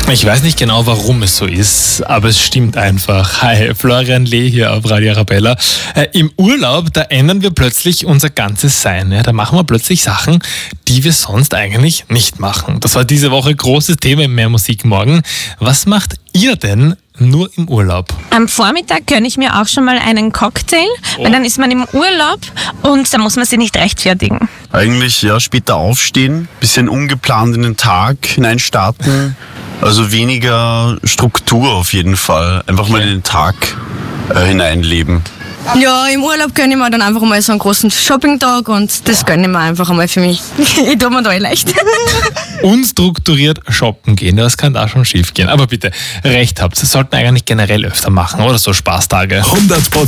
Ich weiß nicht genau, warum es so ist, aber es stimmt einfach. Hi, Florian Lee hier auf Radio Arabella. Im Urlaub, da ändern wir plötzlich unser ganzes Sein. Ja? Da machen wir plötzlich Sachen, die wir sonst eigentlich nicht machen. Das war diese Woche großes Thema im Mehr Musik morgen. Was macht ihr denn nur im Urlaub? Am Vormittag gönne ich mir auch schon mal einen Cocktail, weil dann ist man im Urlaub und da muss man sich nicht rechtfertigen. Eigentlich später aufstehen, bisschen ungeplant in den Tag hineinstarten. Also weniger Struktur auf jeden Fall. Einfach mal in den Tag hineinleben. Ja, im Urlaub gönne ich mir dann einfach mal so einen großen Shopping-Tag und das gönne ich mir einfach einmal für mich. Ich tue mir da leicht. Unstrukturiert shoppen gehen, das kann da schon schief gehen. Aber bitte, recht habt, das sollten wir eigentlich generell öfter machen, oder so Spaßtage. 100%